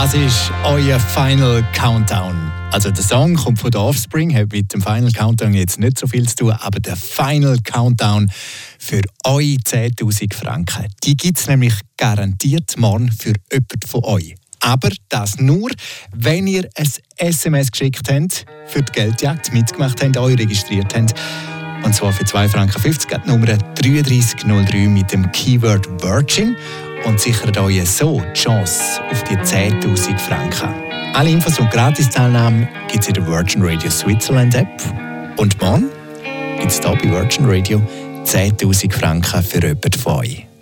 Das ist euer Final Countdown. Also der Song kommt von The Offspring, hat mit dem Final Countdown jetzt nicht so viel zu tun, aber der Final Countdown für eure 10'000 Franken, die gibt es nämlich garantiert morgen für jemanden von euch. Aber das nur, wenn ihr ein SMS geschickt habt, für die Geldjagd mitgemacht habt, euch registriert habt. Und zwar für 2,50 Franken, die Nummer 3303 mit dem Keyword Virgin. Und sichert euch so die Chance auf die 10'000 Franken. Alle Infos und Gratis-Teilnahme gibt es in der Virgin Radio Switzerland App. Und morgen gibt es hier bei Virgin Radio 10'000 Franken für jemanden von euch.